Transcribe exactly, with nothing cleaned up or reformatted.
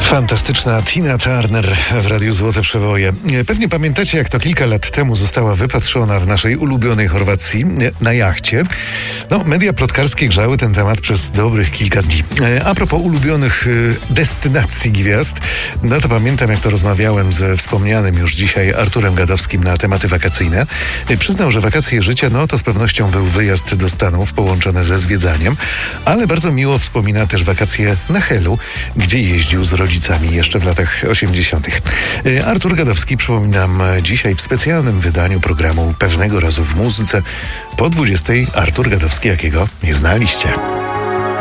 Fantastyczna Tina Turner w Radiu Złote Przeboje. Pewnie pamiętacie, jak to kilka lat temu została wypatrzona w naszej ulubionej Chorwacji na jachcie. No, media plotkarskie grzały ten temat przez dobrych kilka dni. A propos ulubionych destynacji gwiazd, no to pamiętam, jak to rozmawiałem ze wspomnianym już dzisiaj Arturem Gadowskim na tematy wakacyjne. Przyznał, że wakacje życia, no to z pewnością był wyjazd do Stanów połączone ze zwiedzaniem, ale bardzo miło wspomina też wakacje na Helu, gdzie jeździł z rodzicami jeszcze w latach osiemdziesiątych. Artur Gadowski, przypominam, dzisiaj w specjalnym wydaniu programu Pewnego razu w muzyce po dwudziestej. Artur Gadowski, jakiego nie znaliście.